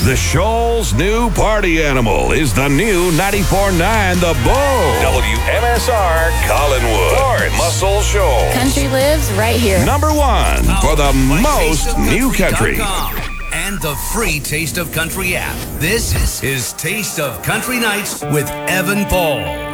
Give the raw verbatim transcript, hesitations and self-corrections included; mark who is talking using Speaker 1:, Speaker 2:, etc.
Speaker 1: The Shoal's new party animal is the new ninety-four point nine The Bull. W M S R Collinwood. Florence Muscle Shoals.
Speaker 2: Country lives right here.
Speaker 1: Number one for the most new country.
Speaker 3: And the free Taste of Country app. This is Taste of Country Nights with Evan Paul.